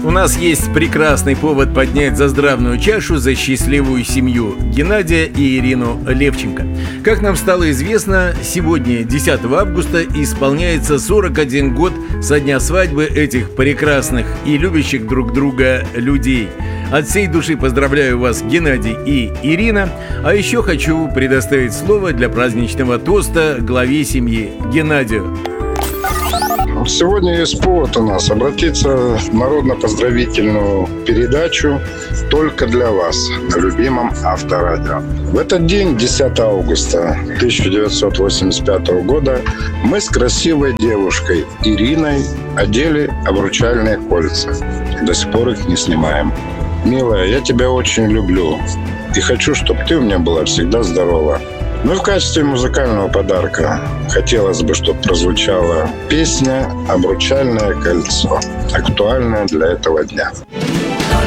У нас есть прекрасный повод поднять заздравную чашу за счастливую семью Геннадия и Ирину Левченко. Как нам стало известно, сегодня, 10 августа, исполняется 41 год со дня свадьбы этих прекрасных и любящих друг друга людей. От всей души поздравляю вас, Геннадий и Ирина. А еще хочу предоставить слово для праздничного тоста главе семьи Геннадию. Сегодня есть повод у нас обратиться в народно-поздравительную передачу «Только для вас» на любимом Авторадио. В этот день, 10 августа 1985 года, мы с красивой девушкой Ириной одели обручальные кольца. До сих пор их не снимаем. Милая, я тебя очень люблю и хочу, чтобы ты у меня была всегда здорова. Ну и в качестве музыкального подарка хотелось бы, чтобы прозвучала песня «Обручальное кольцо», актуальная для этого дня.